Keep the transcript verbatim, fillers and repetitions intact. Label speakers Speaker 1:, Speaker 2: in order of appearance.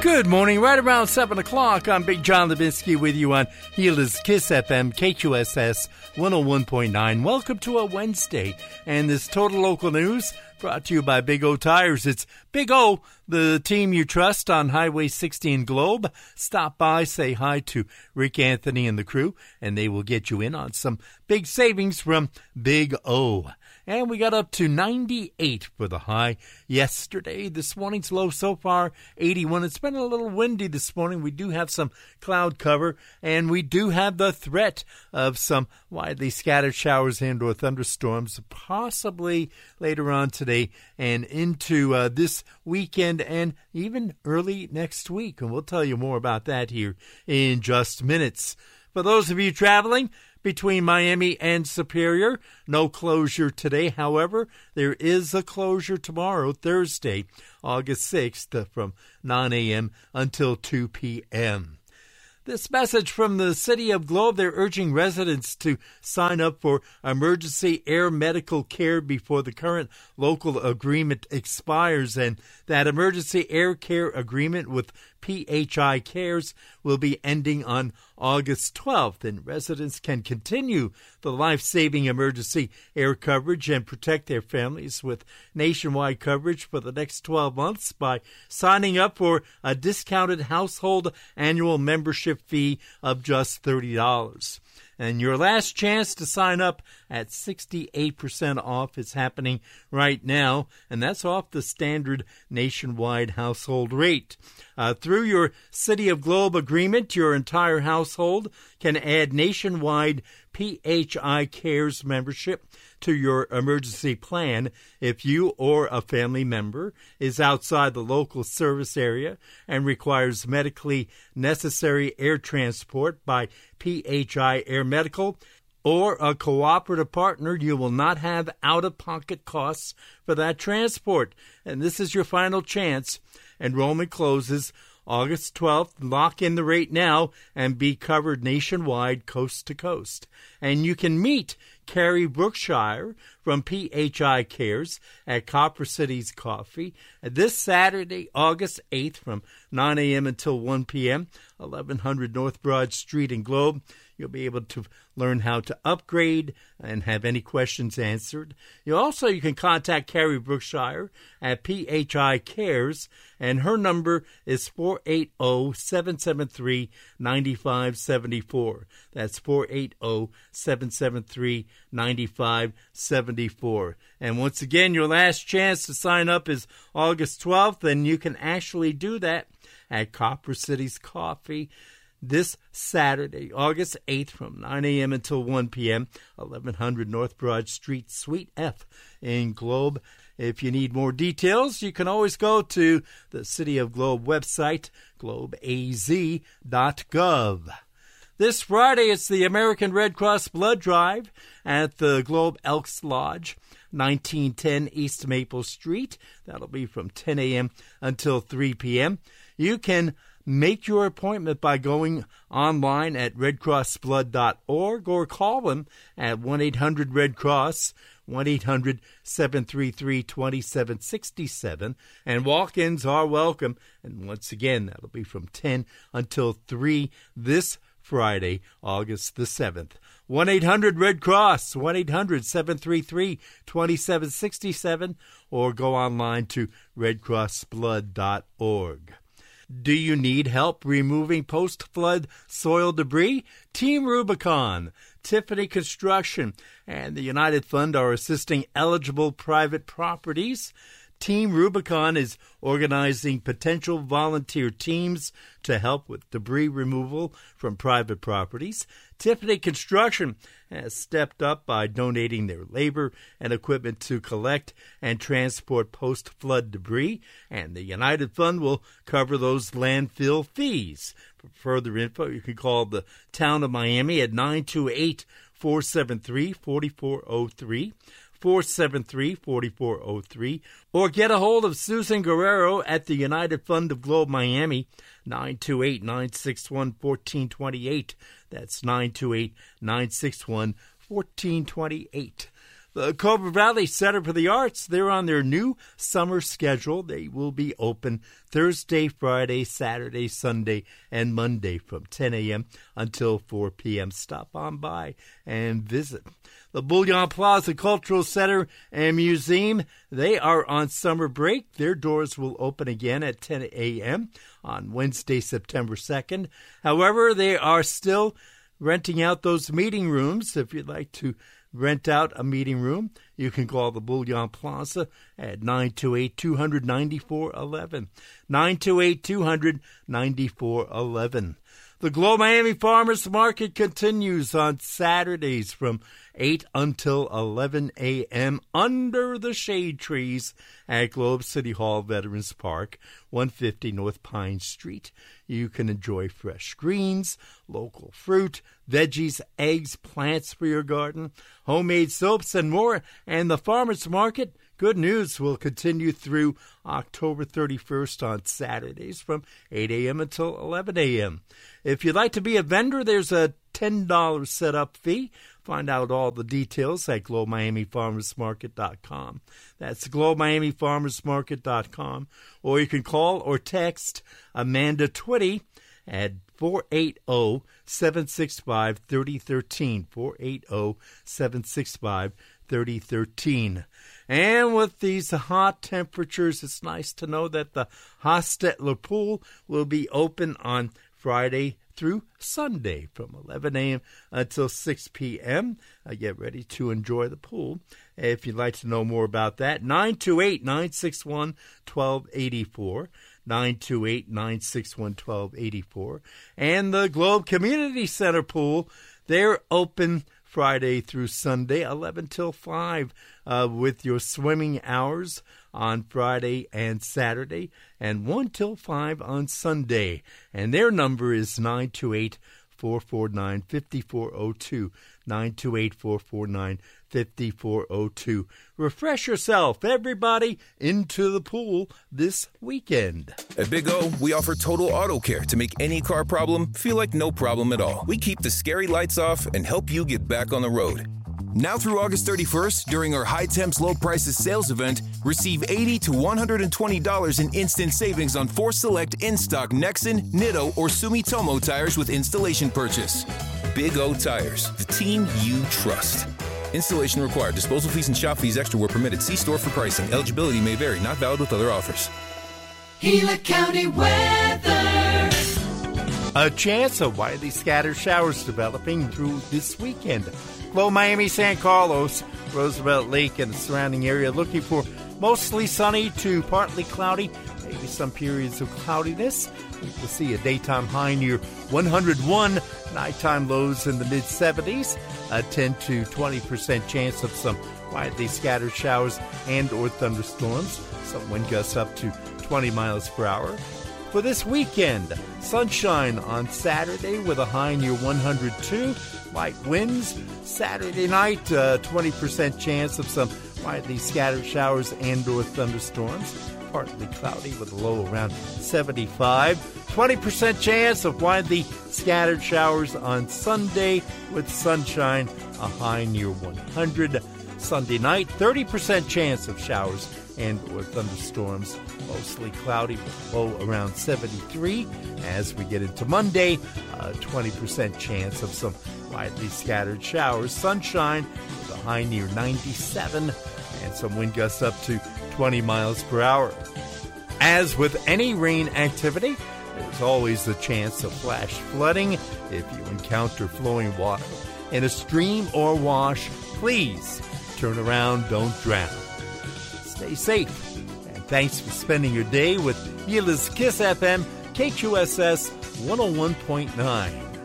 Speaker 1: Good morning, right around seven o'clock. I'm Big John Levinsky with you on Gilda's Kiss F M, K Q S S one oh one point nine. Welcome to a Wednesday, and this Total Local News brought to you by Big O Tires. It's Big O, the team you trust on Highway sixty in Globe. Stop by, say hi to Rick Anthony and the crew, and they will get you in on some big savings from Big O. And we got up to ninety-eight for the high yesterday. This morning's low so far, eighty-one. It's been a little windy this morning. We do have some cloud cover, and we do have the threat of some widely scattered showers and or thunderstorms, possibly later on today and into uh, this weekend and even early next week. And we'll tell you more about that here in just minutes. For those of you traveling between Miami and Superior, no closure today. However, there is a closure tomorrow, Thursday, August sixth, from nine a.m. until two p.m. This message from the City of Globe, they're urging residents to sign up for emergency air medical care before the current local agreement expires. And that emergency air care agreement with P H I Cares will be ending on August twelfth, and residents can continue the life-saving emergency air coverage and protect their families with nationwide coverage for the next twelve months by signing up for a discounted household annual membership fee of just thirty dollars. And your last chance to sign up at sixty-eight percent off is happening right now, and that's off the standard nationwide household rate. Uh, through your City of Globe agreement, your entire household can add nationwide P H I Cares membership to your emergency plan if you or a family member is outside the local service area and requires medically necessary air transport by P H I Air Medical or a cooperative partner. You will not have out-of-pocket costs for that transport. And this is your final chance. Enrollment closes August twelfth. Lock in the rate now and be covered nationwide, coast to coast. And you can meet Carrie Brookshire from P H I Cares at Copper City's Coffee this Saturday, August eighth, from nine a.m. until one p.m., eleven hundred North Broad Street in Globe. You'll be able to learn how to upgrade and have any questions answered. You also, you can contact Carrie Brookshire at P H I Cares, and her number is four eight zero, seven seven three, nine five seven four. That's four eight zero, seven seven three, nine five seven four. And once again, your last chance to sign up is August twelfth, and you can actually do that at Copper City's Coffee this Saturday, August eighth, from nine a.m. until one p.m., eleven hundred North Broad Street, Suite F in Globe. If you need more details, you can always go to the City of Globe website, globe a z dot gov. This Friday, it's the American Red Cross Blood Drive at the Globe Elks Lodge, nineteen ten East Maple Street. That'll be from ten a.m. until three p.m. You can make your appointment by going online at red cross blood dot org or call them at one eight hundred red cross, one eight hundred, seven three three, two seven six seven. And walk-ins are welcome. And once again, that'll be from ten until three this Friday, August the seventh. one eight hundred red cross, one eight hundred, seven three three, two seven six seven, or go online to red cross blood dot org. Do you need help removing post-flood soil debris? Team Rubicon, Tiffany Construction, and the United Fund are assisting eligible private properties. Team Rubicon is organizing potential volunteer teams to help with debris removal from private properties. Tiffany Construction has stepped up by donating their labor and equipment to collect and transport post-flood debris, and the United Fund will cover those landfill fees. For further info, you can call the Town of Miami at nine two eight, four seven three, four four zero three. four seven three, four four zero three, or get a hold of Susan Guerrero at the United Fund of Globe Miami, nine two eight, nine six one, one four two eight. That's nine two eight, nine six one, one four two eight. The Cobra Valley Center for the Arts, they're on their new summer schedule. They will be open Thursday, Friday, Saturday, Sunday, and Monday from ten a.m. until four p.m. Stop on by and visit. The Bullion Plaza Cultural Center and Museum, they are on summer break. Their doors will open again at ten a.m. on Wednesday, September second. However, they are still renting out those meeting rooms. If you'd like to rent out a meeting room, you can call the Bullion Plaza at nine two eight, two hundred, ninety-four eleven. nine two eight, two hundred, ninety-four eleven. The Globe Miami Farmers Market continues on Saturdays from eight until eleven a.m. under the shade trees at Globe City Hall Veterans Park, one fifty North Pine Street. You can enjoy fresh greens, local fruit, veggies, eggs, plants for your garden, homemade soaps, and more. And the Farmers Market, good news, will continue through October thirty-first on Saturdays from eight a.m. until eleven a.m. If you'd like to be a vendor, there's a ten dollars setup fee. Find out all the details at globe miami farmers market dot com. That's globe miami farmers market dot com. Or you can call or text Amanda Twitty at four eight zero, seven six five, three zero one three, four eight zero, seven six five, three zero one three. And with these hot temperatures, it's nice to know that the Hostetler Pool will be open on Friday through Sunday from eleven a.m. until six p.m. Uh, get ready to enjoy the pool. If you'd like to know more about that, nine two eight, nine six one, one two eight four, nine two eight, nine six one, one two eight four. And the Globe Community Center Pool, they're open Friday through Sunday, eleven till five, uh, with your swimming hours on Friday and Saturday, and one till five on Sunday. And their number is nine two eight, four four nine, five four zero two, nine two eight, four four nine, five four zero two. Refresh yourself, everybody, into the pool this weekend.
Speaker 2: At Big O, we offer total auto care to make any car problem feel like no problem at all. We keep the scary lights off and help you get back on the road. Now through August thirty-first, during our High Temps Low Prices sales event, receive eighty to one hundred twenty dollars in instant savings on four select in-stock Nexen, Nitto, or Sumitomo tires with installation purchase. Big O Tires, the team you trust. Installation required. Disposal fees and shop fees extra were permitted. See store for pricing. Eligibility may vary. Not valid with other offers.
Speaker 3: Gila County weather.
Speaker 1: A chance of widely scattered showers developing through this weekend. Globe Miami, San Carlos, Roosevelt Lake, and the surrounding area looking for mostly sunny to partly cloudy, maybe some periods of cloudiness. We will see a daytime high near one hundred one, nighttime lows in the mid seventies, a ten to twenty percent chance of some widely scattered showers and or thunderstorms, some wind gusts up to twenty miles per hour. For this weekend, sunshine on Saturday with a high near one hundred two, light winds. Saturday night, uh, twenty percent chance of some widely scattered showers and or thunderstorms. Partly cloudy with a low around seventy-five. twenty percent chance of widely scattered showers on Sunday with sunshine, a high near one hundred. Sunday night, thirty percent chance of showers and or thunderstorms, mostly cloudy with a low around seventy-three. As we get into Monday, a twenty percent chance of some widely scattered showers, sunshine with a high near ninety-seven, and some wind gusts up to twenty miles per hour. As with any rain activity, there's always a chance of flash flooding. If you encounter flowing water in a stream or wash, please turn around, don't drown. Stay safe, and thanks for spending your day with Gila's Kiss F M, K Q S S one oh one point nine.